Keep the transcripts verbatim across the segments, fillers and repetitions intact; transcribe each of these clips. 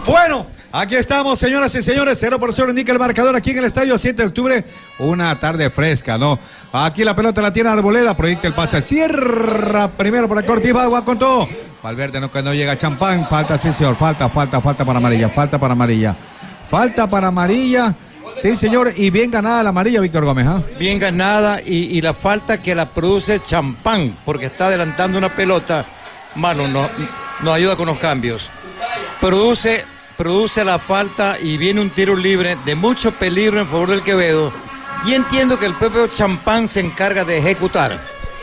Bueno, aquí estamos, señoras y señores, cero por cero indica el marcador aquí en el estadio siete de octubre, una tarde fresca, ¿no? Aquí la pelota la tiene Arboleda, proyecta el pase, cierra primero para Cortiba, va con todo. Valverde no, no llega Champán, falta, sí señor, falta, falta, falta para amarilla, falta para amarilla, falta para amarilla. Sí, señor, y bien ganada la amarilla, Víctor Gómez, ¿ah? ¿eh? Bien ganada y, y la falta que la produce Champán, porque está adelantando una pelota. Manu nos no ayuda con los cambios. Produce, produce la falta y viene un tiro libre de mucho peligro en favor del Quevedo. Y entiendo que el propio Champán se encarga de ejecutar.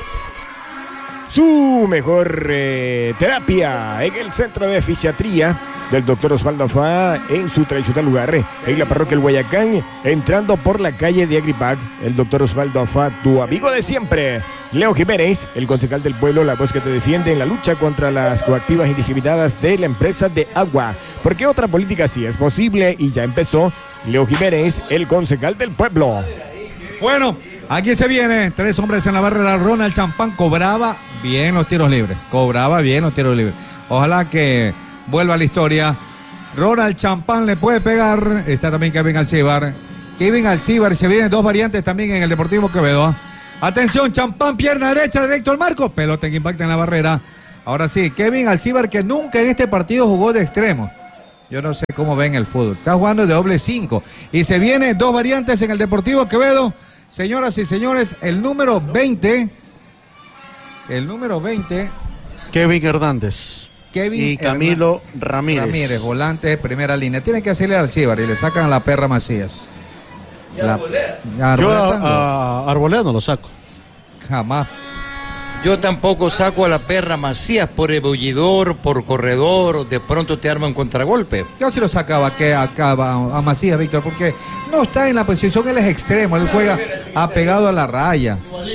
Su mejor eh, terapia en el centro de fisiatría del doctor Osvaldo Afá en su tradicional lugar, en la parroquia El Guayacán, entrando por la calle de Agripac. El doctor Osvaldo Afá, tu amigo de siempre. Leo Jiménez, el concejal del pueblo, la voz que te defiende en la lucha contra las coactivas indiscriminadas de la empresa de agua. Porque otra política sí es posible y ya empezó. Leo Jiménez, el concejal del pueblo. Bueno, aquí se viene, tres hombres en la barrera. Ronald Champán cobraba bien los tiros libres, cobraba bien los tiros libres. Ojalá que vuelva a la historia. Ronald Champán le puede pegar, está también Kevin Alcíbar. Kevin Alcíbar, se vienen dos variantes también en el Deportivo Quevedo. Atención, Champán, pierna derecha, directo al marco, pelota que impacta en la barrera. Ahora sí, Kevin Alcíbar, que nunca en este partido jugó de extremo. Yo no sé cómo ven el fútbol, está jugando de doble cinco. Y se vienen dos variantes en el Deportivo Quevedo. Señoras y señores, el número veinte, el número veinte, Kevin Hernández. Kevin y Camilo Hernández. Ramírez. Ramírez, volante de primera línea. Tienen que hacerle al Alcíbar y le sacan a la perra Macías. ¿Y la, Arboleda? Yo a, a, a Arboleda no lo saco. Jamás. Yo tampoco saco a la perra Macías por ebullidor, por corredor, de pronto te arma un contragolpe. Yo sí lo sacaba que acaba a Macías, Víctor, porque no está en la posición, él es extremo, él juega apegado a la raya.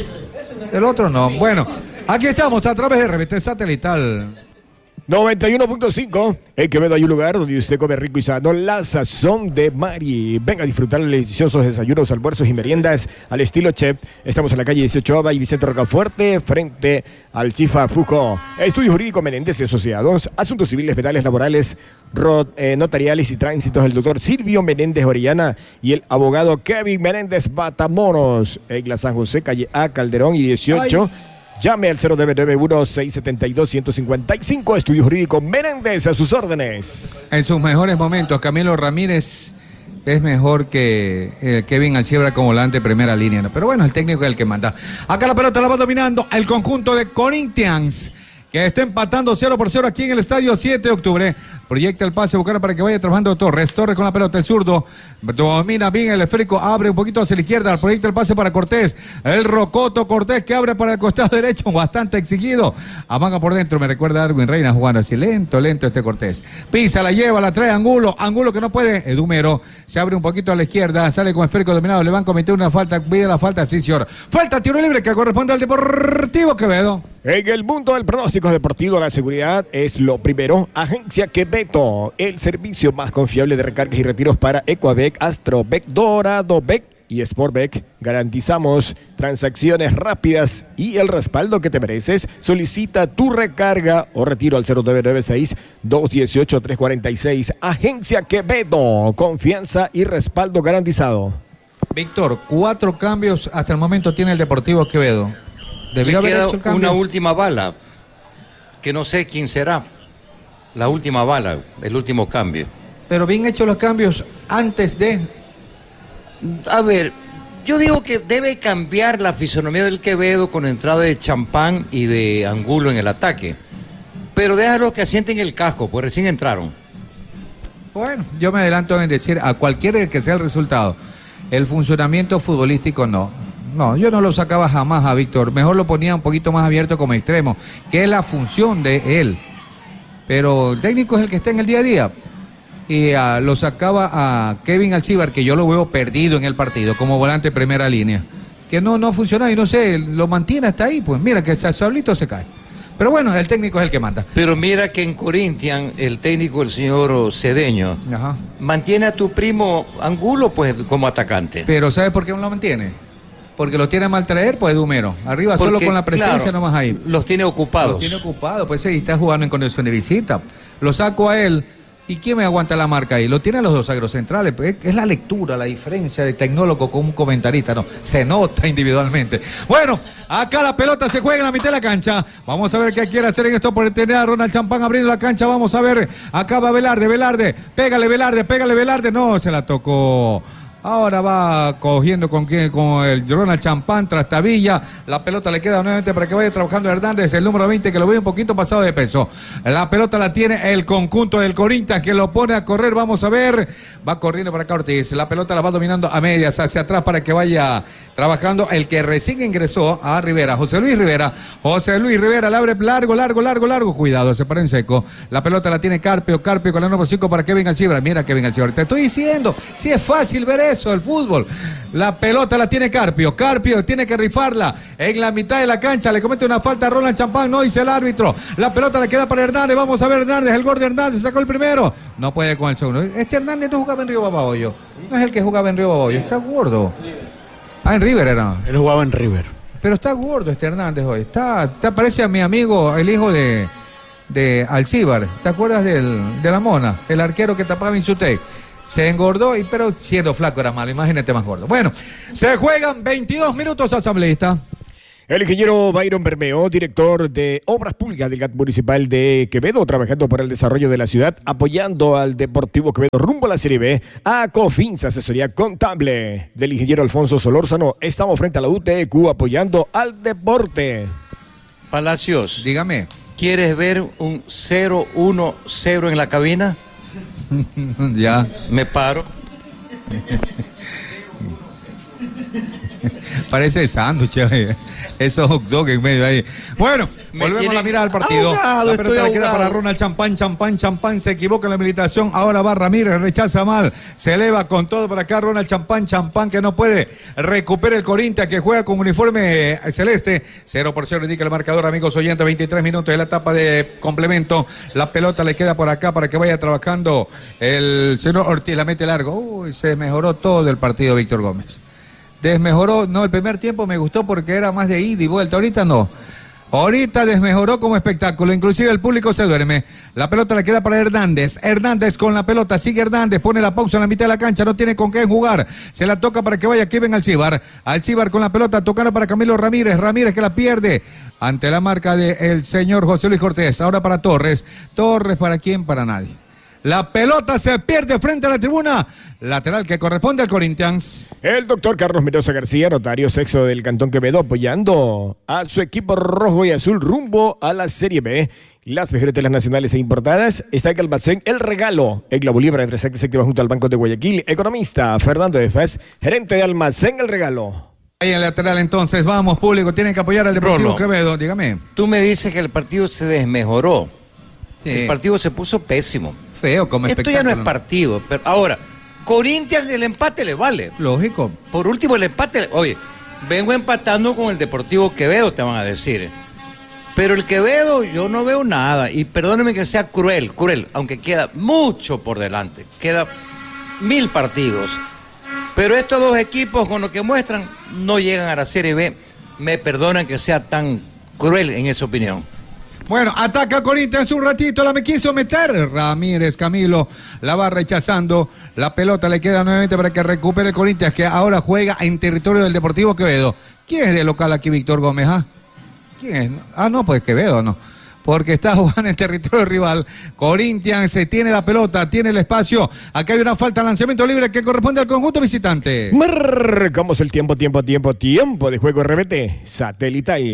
El otro no. Bueno, aquí estamos a través de R B T Satelital. noventa y uno punto cinco, en Quevedo hay un lugar donde usted come rico y sano, la sazón de Mari. Venga a disfrutar de deliciosos desayunos, almuerzos y meriendas al estilo chef. Estamos en la calle dieciocho A y Vicente Rocafuerte, frente al Chifa Fuco. Estudio Jurídico Menéndez y Asociados, Asuntos Civiles, Penales, Laborales, rot, eh, Notariales y Tránsitos del doctor Silvio Menéndez Orellana y el abogado Kevin Menéndez Batamoros. En la San José, calle A, Calderón y dieciocho. Ay. Llame al cero nueve nueve uno, seis siete dos, uno cinco cinco, Estudio Jurídico Menéndez, a sus órdenes. En sus mejores momentos, Camilo Ramírez es mejor que eh, Kevin Alcíbar como volante de primera línea, ¿no? Pero bueno, el técnico es el que manda. Acá la pelota la va dominando el conjunto de Corinthians, que está empatando cero por cero aquí en el estadio siete de octubre. Proyecta el pase, buscar para que vaya trabajando Torres. Torres con la pelota, el zurdo. Domina bien el esférico, abre un poquito hacia la izquierda. Proyecta el pase para Cortés. El Rocoto Cortés que abre para el costado derecho, bastante exigido. Amanga por dentro, me recuerda a Darwin Reina jugando así, lento, lento este Cortés. Pisa, la lleva, la trae Angulo. Angulo que no puede. Edumero se abre un poquito a la izquierda, sale con esférico dominado. Le van a cometer una falta, pide la falta, sí, señor. Falta, tiro libre que corresponde al Deportivo Quevedo. En el mundo del pronóstico deportivo, la seguridad es lo primero. Agencia Quevedo, el servicio más confiable de recargas y retiros para Ecuabec, Astrobec, Doradobec y Sportbec. Garantizamos transacciones rápidas y el respaldo que te mereces. Solicita tu recarga o retiro al cero nueve nueve seis, dos uno ocho, tres cuatro seis. Agencia Quevedo, confianza y respaldo garantizado. Víctor, cuatro cambios hasta el momento tiene el Deportivo Quevedo. Debió haber hecho el cambio. Una última bala, que no sé quién será. La última bala, el último cambio. Pero bien hechos los cambios antes de... A ver, yo digo que debe cambiar la fisonomía del Quevedo con entrada de Champán y de Angulo en el ataque. Pero déjalo que asienten el casco, pues recién entraron. Bueno, yo me adelanto en decir a cualquiera que sea el resultado. El funcionamiento futbolístico no. No, yo no lo sacaba jamás a Víctor. Mejor lo ponía un poquito más abierto como extremo, que es la función de él. Pero el técnico es el que está en el día a día. Y uh, lo sacaba a Kevin Alcíbar, que yo lo veo perdido en el partido, como volante de primera línea. Que no, no funciona y no sé, lo mantiene hasta ahí. Pues mira que solito se cae. Pero bueno, el técnico es el que manda. Pero mira que en Corinthians, el técnico, el señor Cedeño, Ajá. mantiene a tu primo Angulo pues como atacante. Pero ¿sabes por qué no lo mantiene? Porque lo tiene a mal traer, pues Edumero. Arriba Porque, solo con la presencia claro, nomás ahí. Los tiene ocupados. Los tiene ocupados, pues sí, está jugando en condición de visita. Lo saco a él ¿Y quién me aguanta la marca ahí? Lo tienen los dos agrocentrales. Pues es la lectura, la diferencia de tecnólogo con un comentarista. No, se nota individualmente. Bueno, acá la pelota se juega en la mitad de la cancha. Vamos a ver qué quiere hacer en esto por tener a Ronald Champán abriendo la cancha. Vamos a ver. Acá va Velarde, Velarde. Pégale, Velarde, pégale, Velarde. No, se la tocó. Ahora va cogiendo con, quién, con el Ronald Champán, Trastabilla. La pelota le queda nuevamente para que vaya trabajando Hernández, el número veinte, que lo ve un poquito pasado de peso. La pelota la tiene el conjunto del Corinthians, que lo pone a correr. Vamos a ver. Va corriendo para acá Ortiz. La pelota la va dominando a medias, hacia atrás para que vaya trabajando el que recién ingresó a Rivera, José Luis Rivera. José Luis Rivera la abre largo, largo, largo, largo. Cuidado, se para en seco. La pelota la tiene Carpio, Carpio con la número cinco para Kevin Alcibar. Mira Kevin Alcibar. Te estoy diciendo, si es fácil ver eso. Eso, el fútbol. La pelota la tiene Carpio. Carpio tiene que rifarla en la mitad de la cancha. Le comete una falta a Ronald Champán. No dice el árbitro. La pelota le queda para Hernández. Vamos a ver Hernández. El gordo Hernández sacó el primero. No puede con el segundo. Este Hernández no jugaba en Río Babahoyo. No es el que jugaba en Río Babahoyo. Está gordo. Ah, en River era. Él jugaba en River. Pero está gordo este Hernández hoy. Está, está parece a mi amigo, el hijo de, de Alcibar. ¿Te acuerdas del, de la Mona? El arquero que tapaba Insutec. Se engordó, y, pero siendo flaco era malo. Imagínate más gordo. Bueno, se juegan veintidós minutos, asambleísta. El ingeniero Byron Bermeo, director de Obras Públicas del G A T Municipal de Quevedo, trabajando por el desarrollo de la ciudad, apoyando al Deportivo Quevedo rumbo a la Serie B. A Cofins, asesoría contable del ingeniero Alfonso Solórzano. Estamos frente a la U T E Q apoyando al deporte. Palacios, Dígame. ¿quieres ver un cero uno cero en la cabina? Ya. Me paro. Parece sándwich, eh. Esos hot dog en medio ahí. Bueno, Me volvemos tiene a mirar al partido. ahogado, La pelota estoy le queda ahogado. para Ronald Champán, Champán, Champán. Se equivoca en la habilitación. Ahora va Ramírez, rechaza mal. Se eleva con todo por acá Ronald Champán, Champán, que no puede. Recupera el Corinthians, que juega con uniforme celeste. Cero por cero indica el marcador, amigos oyentes. veintitrés minutos de la etapa de complemento. La pelota le queda por acá para que vaya trabajando el señor Ortiz. La mete largo. Uy, se mejoró todo el partido, Víctor Gómez. Desmejoró, no, el primer tiempo me gustó porque era más de ida y vuelta, ahorita no. Ahorita desmejoró como espectáculo, inclusive el público se duerme. La pelota le queda para Hernández. Hernández con la pelota, sigue Hernández, pone la pausa en la mitad de la cancha, no tiene con qué jugar. Se la toca para que vaya Kevin Alcibar. Alcibar con la pelota, tocando para Camilo Ramírez. Ramírez que la pierde ante la marca del señor José Luis Cortés. Ahora para Torres. Torres, ¿para quién? Para nadie. La pelota se pierde frente a la tribuna. Lateral que corresponde al Corinthians. El doctor Carlos Mendoza García, notario sexto del Cantón Quevedo, apoyando a su equipo rojo y azul rumbo a la Serie B. Las mejores telas nacionales e importadas. Está en Almacén El Regalo, en la Bolívar, entre sexta y séptima, junto al Banco de Guayaquil. Economista Fernando de Faz, gerente de Almacén El Regalo. Ahí en el lateral entonces, vamos público, tienen que apoyar al Deportivo Rolo. Quevedo, dígame. Tú me dices que el partido se desmejoró. Sí. El partido se puso pésimo. Feo como Esto espectáculo. ya no es partido. Pero ahora, Corinthians el empate le vale. Lógico. Por último, el empate. Oye, vengo empatando con el Deportivo Quevedo, te van a decir. Pero el Quevedo, yo no veo nada. Y perdónenme que sea cruel, cruel, aunque queda mucho por delante. Queda mil partidos. Pero estos dos equipos, con lo que muestran, no llegan a la Serie B. Me perdonan que sea tan cruel en esa opinión. Bueno, ataca Corinthians un ratito, la me quiso meter. Ramírez, Camilo, la va rechazando. La pelota le queda nuevamente para que recupere el Corinthians, que ahora juega en territorio del Deportivo Quevedo. ¿Quién es de local aquí, Víctor Gómez? ¿Ah? ¿Quién es? Ah, no, pues Quevedo, no. Porque está jugando en territorio rival. Corinthians se tiene la pelota, tiene el espacio. Acá hay una falta, lanzamiento libre que corresponde al conjunto visitante. Marcamos el tiempo, tiempo, tiempo, tiempo de juego R B T satelital.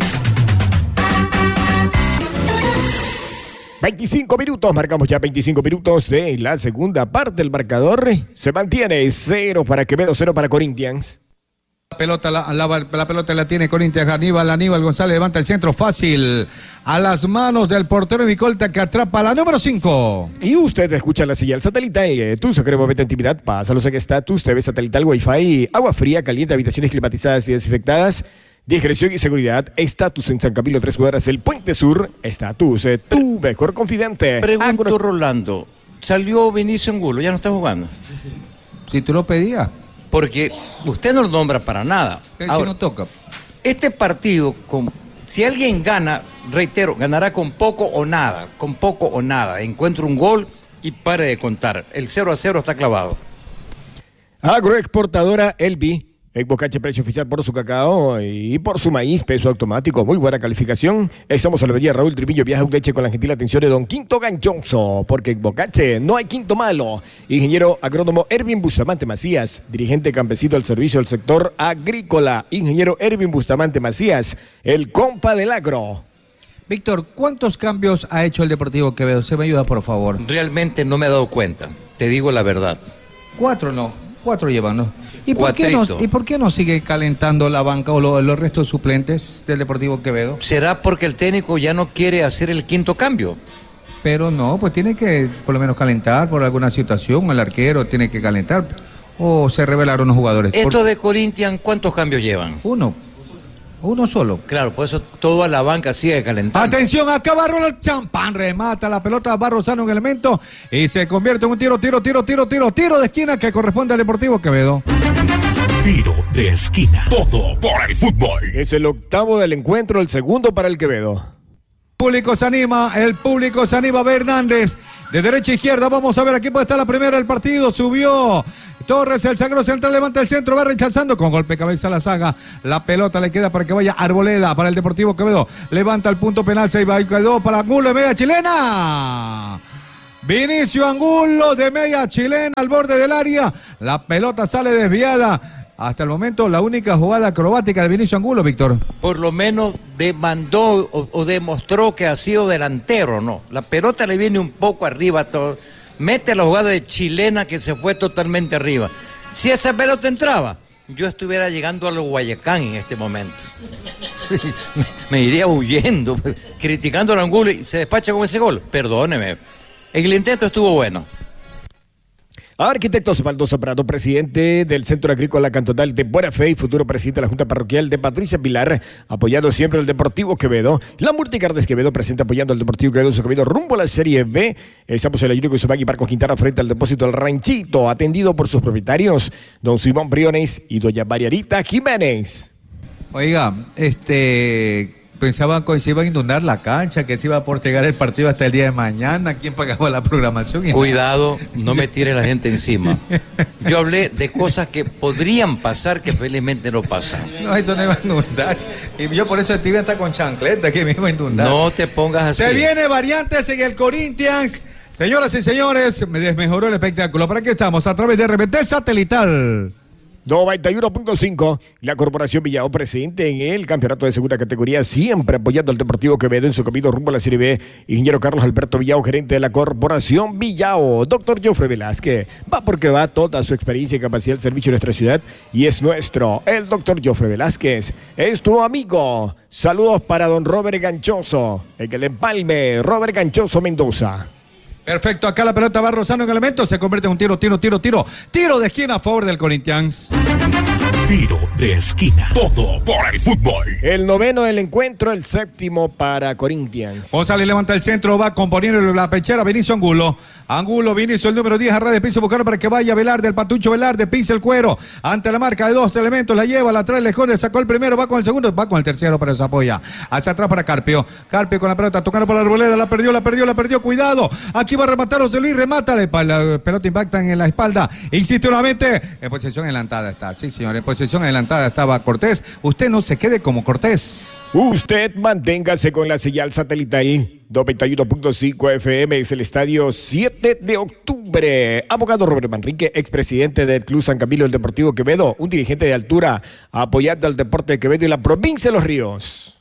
veinticinco minutos, marcamos ya veinticinco minutos de la segunda parte. El marcador se mantiene cero para Quevedo, cero para Corinthians. La pelota la, la, la pelota la tiene Corinthians. Aníbal, Aníbal González levanta el centro fácil a las manos del portero Micolta, que atrapa la número cinco. Y usted escucha la señal satelital. Tu secreto de intimidad, pásalos en estatus, T V satelital, Wi-Fi, agua fría, caliente, habitaciones climatizadas y desinfectadas. Discreción y seguridad. Estatus en San Camilo, tres cuadras del Puente Sur. Estatus, eh, tu mejor confidente. Pregunto, Agro- Rolando, ¿salió Vinicio Angulo? ¿Ya no está jugando? Si tú lo pedías, Porque usted no lo nombra para nada. pero si Ahora, no toca. este partido, con, si alguien gana, reitero, ganará con poco o nada, con poco o nada. Encuentra un gol y pare de contar. El cero a cero está clavado. Agroexportadora Elvi. Egbocache, precio oficial por su cacao y por su maíz, peso automático, muy buena calificación. Estamos en la avenida Raúl Trivillo, viaja Udeche con la gentil atención de don Quinto Ganchoso, porque Egbocache no hay quinto malo. Ingeniero agrónomo Ervin Bustamante Macías, dirigente campesino al servicio del sector agrícola. Ingeniero Ervin Bustamante Macías, el compa del agro. Víctor, ¿cuántos cambios ha hecho el Deportivo Quevedo? ¿Se me ayuda, por favor? Realmente no me he dado cuenta, te digo la verdad. Cuatro no, cuatro llevan, ¿no? ¿Y por, qué no, ¿Y por qué no sigue calentando la banca o lo, los restos suplentes del Deportivo Quevedo? ¿Será porque el técnico ya no quiere hacer el quinto cambio? Pero no, pues tiene que por lo menos calentar por alguna situación, el arquero tiene que calentar, o se revelaron los jugadores. Esto por... de Corinthians, ¿cuántos cambios llevan? Uno, uno solo. Claro, por eso toda la banca sigue calentando. Atención, acá Barro el champán, remata la pelota, Barro sana un elemento y se convierte en un tiro, tiro, tiro, tiro, tiro, tiro de esquina que corresponde al Deportivo Quevedo. Tiro de esquina, todo por el fútbol. Es el octavo del encuentro, el segundo para el Quevedo. Público se anima, el público se anima. B. Hernández, de derecha a izquierda, vamos a ver, aquí puede estar la primera del partido, subió Torres, el sagro central, levanta el centro, va rechazando, con golpe de cabeza la saga, la pelota le queda para que vaya Arboleda, para el Deportivo Quevedo, levanta el punto penal, se va y quedó para Angulo de media chilena. Vinicio Angulo de media chilena al borde del área, la pelota sale desviada. Hasta el momento, la única jugada acrobática de Vinicio Angulo, Víctor. Por lo menos demandó o, o demostró que ha sido delantero, ¿no? La pelota le viene un poco arriba, todo. Mete la jugada de chilena que se fue totalmente arriba. Si esa pelota entraba, yo estuviera llegando a los Guayacán en este momento. me, me iría huyendo, criticando al Angulo y se despacha con ese gol. Perdóneme, el intento estuvo bueno. Arquitecto Osvaldo Soprano, presidente del Centro Agrícola Cantonal de Buena Fe y futuro presidente de la Junta Parroquial de Patricia Pilar, apoyando siempre al Deportivo Quevedo. La Multicardes Quevedo presenta apoyando al Deportivo Quevedo, su Quevedo rumbo a la Serie B. Estamos en el Yurico Isubagui, Parco Quintana, frente al depósito del Ranchito, atendido por sus propietarios, don Simón Briones y doña Mariarita Jiménez. Oiga, este... pensaban que se iba a inundar la cancha, que se iba a postergar el partido hasta el día de mañana. ¿Quién pagaba la programación? Cuidado, no me tire la gente encima. Yo hablé de cosas que podrían pasar que felizmente no pasan. No, eso no iba a inundar. Y yo por eso estuve hasta con chancleta, que me iba a inundar. No te pongas así. Se viene variantes en el Corinthians. Señoras y señores, me desmejoró el espectáculo. ¿Para qué estamos? A través de R B T Satelital. noventa y uno punto cinco, la Corporación Villao presente en el campeonato de segunda categoría, siempre apoyando al Deportivo Quevedo en su camino rumbo a la Serie B. Ingeniero Carlos Alberto Villao, gerente de la Corporación Villao. Doctor Jofre Velázquez, va porque va toda su experiencia y capacidad al servicio de nuestra ciudad y es nuestro. El doctor Jofre Velázquez es tu amigo. Saludos para don Robert Ganchoso, el que le empalme, Robert Ganchoso Mendoza. Perfecto, acá la pelota va rozando en elemento, se convierte en un tiro, tiro, tiro, tiro, tiro de esquina a favor del Corinthians. Tiro de esquina, todo por el fútbol. El noveno del encuentro, el séptimo para Corinthians. González levanta el centro, va componiendo la pechera, Vinicio Angulo. Angulo, Vinicio, el número diez, a red de piso, buscando para que vaya Velarde, el Patucho Velarde, pisa el cuero, ante la marca de dos elementos, la lleva, la trae, le esconde, sacó el primero, va con el segundo, va con el tercero, pero se apoya. Hacia atrás para Carpio, Carpio con la pelota, tocando por la Arboleda, la perdió, la perdió, la perdió, cuidado, aquí va a rematar José Luis, remata, la pelota impacta en la espalda, insiste nuevamente, en posición adelantada está, sí señor, en posición adelantada estaba Cortés, usted no se quede como Cortés. Usted manténgase con la señal satelital. noventa y uno punto cinco F M es el estadio siete de octubre. Abogado Robert Manrique, expresidente del Club San Camilo del Deportivo Quevedo, un dirigente de altura apoyando al deporte de Quevedo y la provincia de Los Ríos.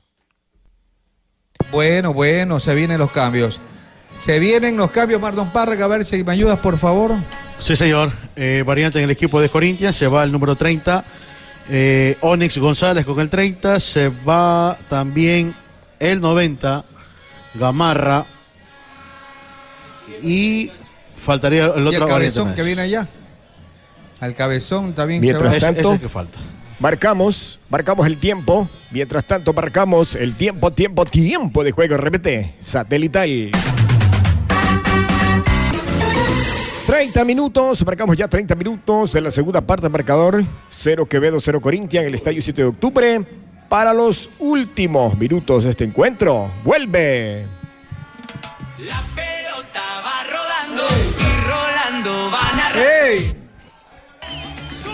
Bueno, bueno, se vienen los cambios. Se vienen los cambios, Mardon Párraga, a ver si me ayudas, por favor. Sí, señor. Eh, variante en el equipo de Corinthians, se va el número treinta, eh, Onyx González con el treinta, se va también el noventa, Gamarra, y faltaría el otro. ¿Y el cabezón más que viene allá? Al cabezón también. Mientras se va. tanto, es, es el que falta. Marcamos, marcamos el tiempo. Mientras tanto, marcamos el tiempo, tiempo, tiempo de juego. R B T satelital. treinta minutos, marcamos ya treinta minutos de la segunda parte del marcador. Cero Quevedo, cero Corinthians en el estadio siete de octubre. Para los últimos minutos de este encuentro, vuelve. La pelota va rodando. ¡Ey!